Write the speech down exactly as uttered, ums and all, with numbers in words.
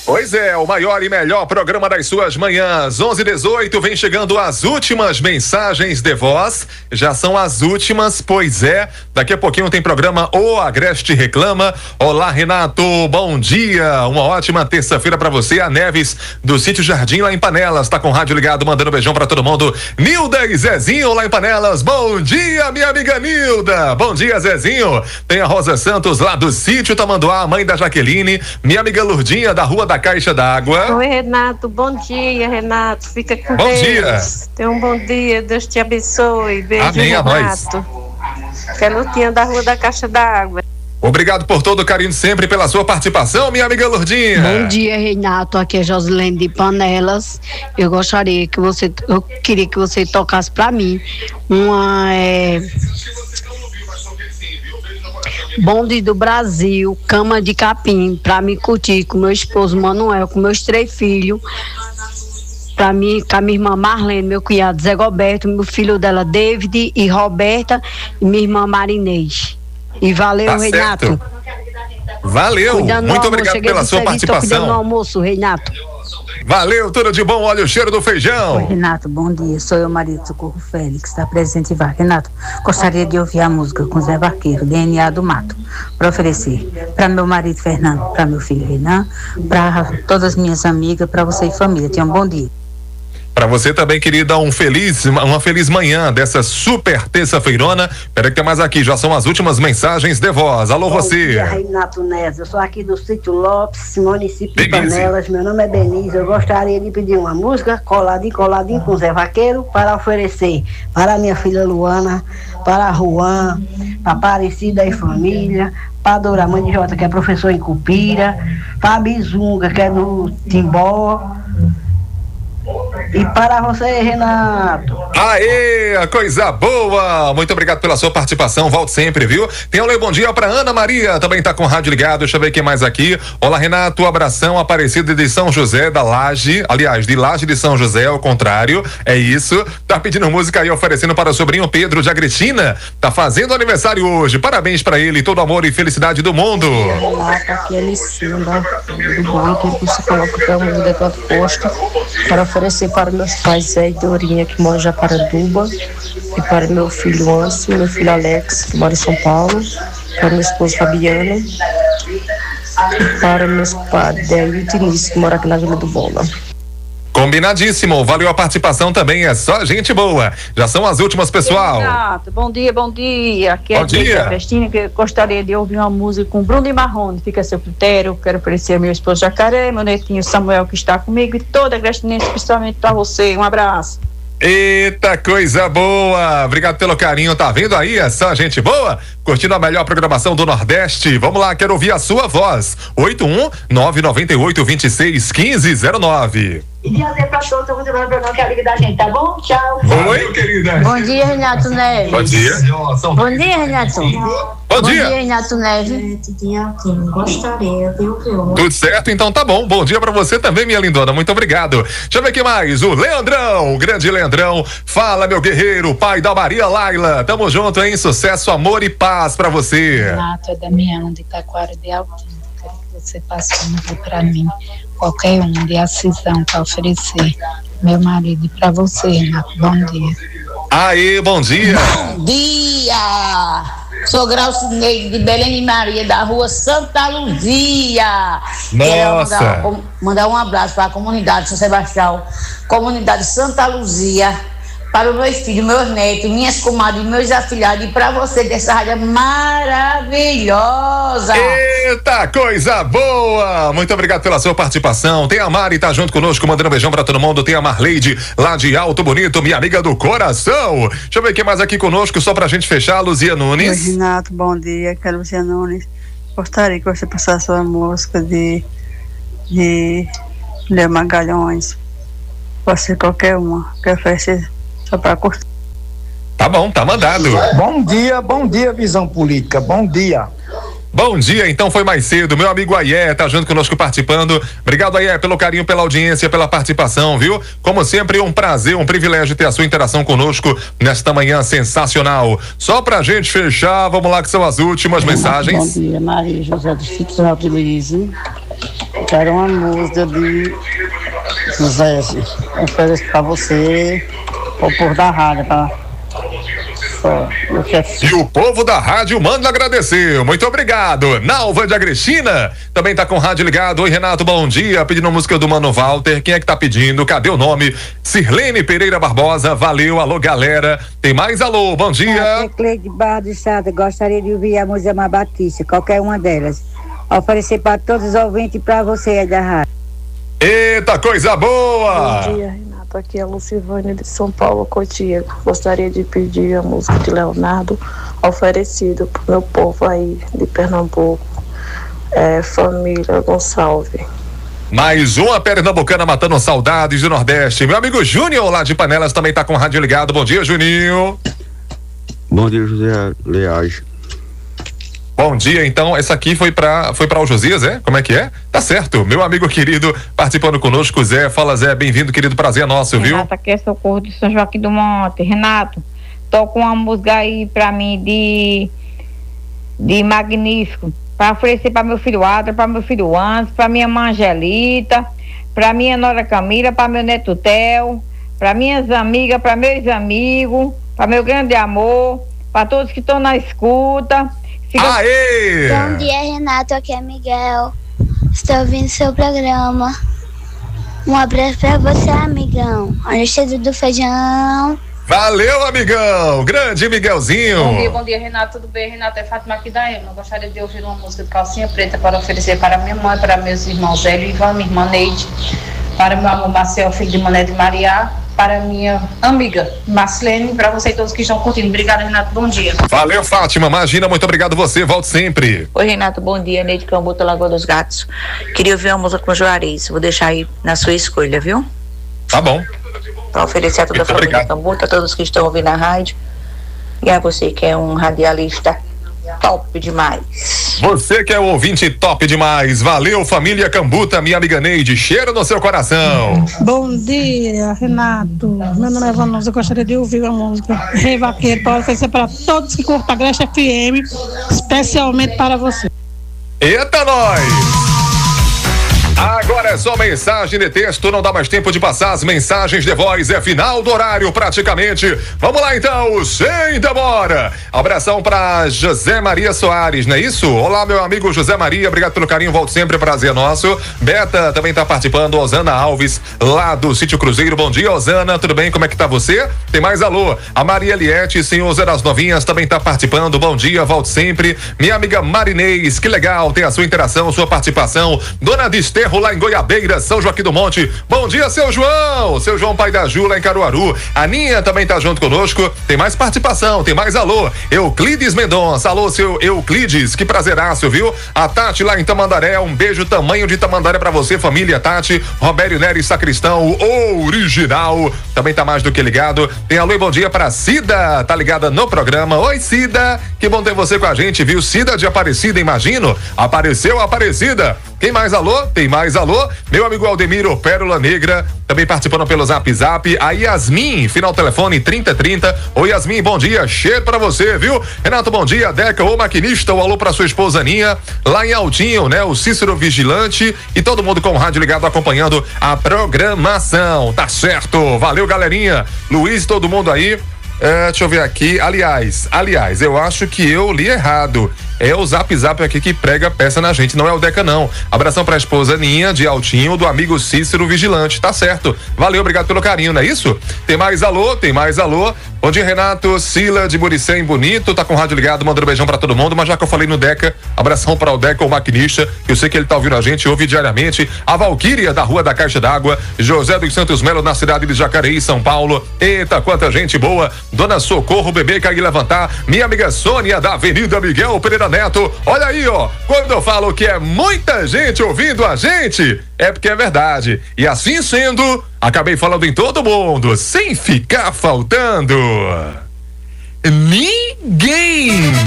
Pois é, o maior e melhor programa das suas manhãs, onze e dezoito, vem chegando as últimas mensagens de voz, já são as últimas, pois é, daqui a pouquinho tem programa O Agreste Reclama. Olá, Renato, bom dia, uma ótima terça-feira pra você, a Neves do Sítio Jardim lá em Panelas, tá com o rádio ligado, mandando um beijão pra todo mundo. Nilda e Zezinho lá em Panelas, bom dia, minha amiga Nilda, bom dia, Zezinho. Tem a Rosa Santos lá do Sítio Tamanduá, mãe da Jaqueline, minha amiga Lurdinha da Rua da Caixa d'Água. Oi, Renato, bom dia, Renato, fica com bom Deus. Dia. Tenha um bom dia, Deus te abençoe. Beijo, amém, Renato. Que é Lutinha da Rua da Caixa d'Água. Obrigado por todo o carinho sempre, pela sua participação, minha amiga Lurdinha. Bom dia, Renato, aqui é Josilene de Panelas. Eu gostaria que você, eu queria que você tocasse pra mim uma é, Bonde do Brasil, Cama de Capim, pra me curtir com meu esposo Manuel, com meus três filhos, pra mim, com a minha irmã Marlene, meu cunhado Zé Goberto, meu filho dela David e Roberta, e minha irmã Marinês. E valeu, tá Renato. Certo. Valeu, cuidando muito obrigado Cheguei pela sua serviço, participação. Cuidando do almoço, Renato. Valeu, tudo de bom, olha o cheiro do feijão. Oi, Renato, bom dia, sou eu, marido Socorro Félix, está presente em Var. Renato, gostaria de ouvir a música com Zé Vaqueiro, D N A do Mato, para oferecer para meu marido Fernando, para meu filho Renan, para todas as minhas amigas, para você e família. Tenha um bom dia. Para você também, querida, um feliz, uma feliz manhã dessa super terça-feirona. Peraí que tem mais aqui, já são as últimas mensagens de voz. Alô, bom você. Dia, Renato Neves, eu sou aqui do Sítio Lopes, município de Denise. Panelas, meu nome é Denise, eu gostaria de pedir uma música, coladinho, coladinho com Zé Vaqueiro, para oferecer para a minha filha Luana, para a Juan, para a Aparecida e família, para a Dora Mãe de Jota, que é professor em Cupira, para a Bizunga, que é do Timbó, e para você, Renato. Aê, coisa boa! Muito obrigado pela sua participação, volte sempre, viu? Tem um bom dia pra Ana Maria, também tá com o rádio ligado, deixa eu ver quem mais aqui. Olá, Renato, abração, Aparecida de São José da Laje, aliás, de Laje de São José, ao contrário, é isso. Tá pedindo música aí, oferecendo para o sobrinho Pedro de Agrestina, tá fazendo aniversário hoje, parabéns pra ele, todo amor e felicidade do mundo. Renato, aqui é Licinda, do banco, que você coloca pra um vida do posto, para oferecer para meus pais Zé e Dorinha, que mora em Japaranduba, e para meu filho Anso, meu filho Alex, que mora em São Paulo, para meu esposo Fabiano, e para meus padres Délio e Denise, que mora aqui na Vila do Bola. Combinadíssimo, valeu a participação também, é só gente boa. Já são as últimas, pessoal. Renato, bom dia, bom dia. Aqui é bom dia. a Cristina, que eu gostaria de ouvir uma música com Bruno e Marrone, fica a seu critério. Quero oferecer a meu esposo Jacaré, meu netinho Samuel, que está comigo, e toda a Cristinense, principalmente para você. Um abraço. Eita, coisa boa! Obrigado pelo carinho, tá vendo aí? É só gente boa? Curtindo a melhor programação do Nordeste. Vamos lá, quero ouvir a sua voz. oito um nove nove oito, dois seis, um cinco zero nove. E dizer pra todos, eu vou levar o programa que é a liga da gente, tá bom? Tchau. Oi, querida. Bom dia, Renato Neves. Bom dia. Bom dia, Renato. Bom, Bom dia. dia, Renato Neves. Gostaria de ouvir uma Tudo certo? Então tá bom. Bom dia pra você também, minha lindona. Muito obrigado. Deixa eu ver aqui mais. O Leandrão, o grande Leandrão. Fala, meu guerreiro, pai da Maria Laila. Tamo junto, hein? Sucesso, amor e paz pra você. Renato, é Damião de Taquara de Altinho. Quero que você passe um dia pra mim, qualquer um de Acisão, para oferecer meu marido e pra você, Renato. Bom dia. Aê, bom dia. Bom dia! Sou Graucineide de Belém de Maria, da rua Santa Luzia. Nossa! Quero mandar, mandar um abraço para a comunidade São Sebastião, comunidade Santa Luzia, para os meus filhos, meus netos, minhas comadres, meus afilhados, e para você dessa rádio maravilhosa. Eita, coisa boa! Muito obrigado pela sua participação. Tem a Mari, tá junto conosco, mandando um beijão pra todo mundo. Tem a Marleide, lá de Alto Bonito, minha amiga do coração. Deixa eu ver quem mais aqui conosco, só pra gente fechar, Luzia Nunes. Oi, Renato, bom dia, que é a Luzia Nunes. Gostaria que você passasse uma música de, de Léo Magalhães. Pode ser qualquer uma, que oferecer só pra curtir. Tá bom, tá mandado. Bom dia, bom dia, Visão Política, bom dia. Bom dia, então foi mais cedo, meu amigo Aie tá junto conosco participando. Obrigado, Aie, pelo carinho, pela audiência, pela participação, viu? Como sempre, um prazer, um privilégio ter a sua interação conosco nesta manhã sensacional. Só pra gente fechar, vamos lá que são as últimas mensagens. Bom dia, Maria José do Sítio de Luiz. quero uma música de José. Ofereço pra você, o povo da rádio, tá? Só, eu quero... E o povo da rádio manda agradecer. Muito obrigado. Nalva de Agrestina também tá com o rádio ligado. Oi, Renato, bom dia. Pedindo a música do Mano Walter. Quem é que tá pedindo? Cadê o nome? Sirlene Pereira Barbosa. Valeu, alô, galera. Tem mais alô, bom dia. É Cleide Barra do Estado. Gostaria de ouvir a música Mar Batista, qualquer uma delas. Oferecer para todos os ouvintes e para você aí da rádio. Eita, coisa boa! Bom dia, Renato. Aqui é a Lucivânia de São Paulo, Cotia. Gostaria de pedir a música de Leonardo, oferecido pro meu povo aí de Pernambuco. É, família Gonçalves. Mais uma pernambucana matando saudades do Nordeste. Meu amigo Júnior lá de Panelas também tá com o rádio ligado. Bom dia, Juninho. Bom dia, José Leais. Bom dia, então, essa aqui foi pra, foi pra o Josias, é? Como é que é? Tá certo, meu amigo querido participando conosco, Zé. Fala, Zé, bem-vindo, querido, prazer é nosso, Renato, viu? Renato, aqui é Socorro de São Joaquim do Monte. Renato, toca uma música aí pra mim de de Magnífico, pra oferecer pra meu filho Adra, pra meu filho Anderson, pra minha mãe Angelita, pra minha nora Camila, pra meu neto Theo, pra minhas amigas, pra meus amigos, pra meu grande amor, pra todos que estão na escuta. Fica... Aê! Bom dia, Renato, aqui é Miguel. Estou ouvindo seu programa. Um abraço pra você, amigão. Alexandre do Feijão. Valeu, amigão! Grande Miguelzinho! Bom dia, bom dia, Renato. Tudo bem, Renato? É Fátima aqui da Ema. Gostaria de ouvir uma música de Calcinha Preta para oferecer para minha mãe, para meus irmãos Zélio e Ivan, minha irmã Neide, para meu amor Marcel, filho de Mané de Maria, para minha amiga Marcelene, para você e todos que estão curtindo. Obrigada, Renato. Bom dia. Valeu, Fátima. Imagina, muito obrigado você. Volte sempre. Oi, Renato. Bom dia. Neide Cambuta, Lagoa dos Gatos. Queria ouvir uma música com o Juarez. Vou deixar aí na sua escolha, viu? Tá bom. Para oferecer a toda muito a família Cambuta, a todos que estão ouvindo a rádio. E a você que é um radialista top demais. Você que é o ouvinte top demais. Valeu, família Cambuta, minha amiga Neide. Cheiro no seu coração. Bom dia, Renato. Meu nome é Vanusa. Eu gostaria de ouvir a música Rei Vaqueiro para oferecer para todos que curtam a Agreste F M, especialmente para você. Eita, nós! Agora é só mensagem de texto, não dá mais tempo de passar as mensagens de voz, é final do horário praticamente. Vamos lá então, sem demora. Abração pra José Maria Soares, não é isso? Olá, meu amigo José Maria, obrigado pelo carinho, volto sempre, prazer nosso. Beta também tá participando, Osana Alves, lá do Sítio Cruzeiro. Bom dia, Osana, tudo bem? Como é que tá você? Tem mais alô? A Maria Eliette, senhor Zé das Novinhas, também tá participando. Bom dia, volto sempre. Minha amiga Marinês, que legal ter a sua interação, sua participação. Dona Desterro, lá em Goiabeira, São Joaquim do Monte. Bom dia, seu João, seu João pai da Ju, lá em Caruaru. A Ninha também tá junto conosco. Tem mais participação, tem mais alô. Euclides Mendonça, alô, seu Euclides, que prazeraço, viu? A Tati lá em Tamandaré, um beijo tamanho de Tamandaré pra você, família Tati. Robério Nery Sacristão, o original, também tá mais do que ligado. Tem alô e bom dia pra Cida, tá ligada no programa. Oi, Cida, que bom ter você com a gente, viu? Cida de Aparecida, imagino. Apareceu Aparecida. Quem mais alô? Tem mais alô? Meu amigo Aldemiro, Pérola Negra, também participando pelo Zap Zap. A Yasmin, final telefone trinta trinta. Oi, Yasmin, bom dia, cheiro pra você, viu? Renato, bom dia, Deca, o maquinista, o alô pra sua esposa Aninha, lá em Altinho, né? O Cícero Vigilante e todo mundo com o rádio ligado acompanhando a programação. Tá certo, valeu, galerinha. Luiz, todo mundo aí. É, deixa eu ver aqui, aliás, aliás, eu acho que eu li errado. É o Zap Zap aqui que prega peça na gente, não é o Deca não. Abração pra esposa Ninha, de Altinho, do amigo Cícero Vigilante, tá certo. Valeu, obrigado pelo carinho, não é isso? Tem mais alô, tem mais alô. Bom dia, Renato, Sila de Muricém Bonito, tá com o rádio ligado, mandando um beijão pra todo mundo, mas já que eu falei no Deca, abração pra o Deca, o maquinista, que eu sei que ele tá ouvindo a gente, ouve diariamente. A Valquíria, da Rua da Caixa d'Água, José dos Santos Melo, na cidade de Jacareí, São Paulo. Eita, quanta gente boa. Dona Socorro, bebê, cair levantar. Minha amiga Sônia, da Avenida Miguel Pereira Neto. Olha aí, ó, quando eu falo que é muita gente ouvindo a gente, é porque é verdade. E assim sendo, acabei falando em todo mundo, sem ficar faltando ninguém.